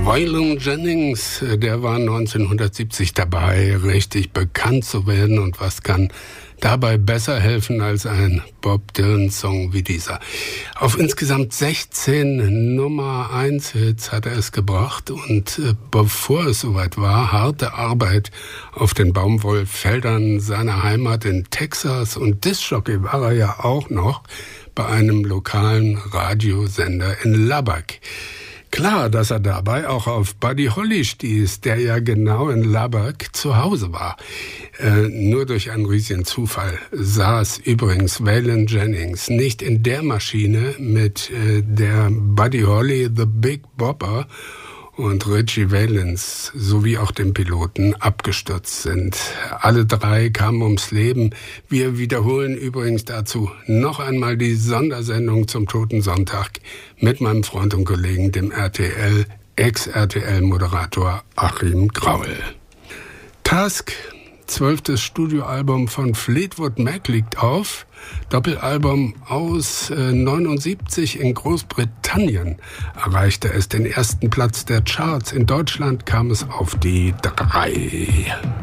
Waylon Jennings, der war 1970 dabei, richtig bekannt zu werden. Und was kann dabei besser helfen als ein Bob Dylan-Song wie dieser? Auf insgesamt 16 Nummer-1-Hits hat er es gebracht. Und bevor es soweit war, harte Arbeit auf den Baumwollfeldern seiner Heimat in Texas. Und Diskjockey war er ja auch noch bei einem lokalen Radiosender in Lubbock. Klar, dass er dabei auch auf Buddy Holly stieß, der ja genau in Lubbock zu Hause war. Nur durch einen riesigen Zufall saß übrigens Waylon Jennings nicht in der Maschine, mit der Buddy Holly, The Big Bopper und Ritchie Valens sowie auch dem Piloten abgestürzt sind. Alle drei kamen ums Leben. Wir wiederholen übrigens dazu noch einmal die Sondersendung zum Totensonntag mit meinem Freund und Kollegen, dem Ex-RTL-Moderator Achim Graul. Tusk, 12. Studioalbum von Fleetwood Mac, liegt auf. Doppelalbum aus 79 in Großbritannien erreichte es den ersten Platz der Charts. In Deutschland kam es auf die 3.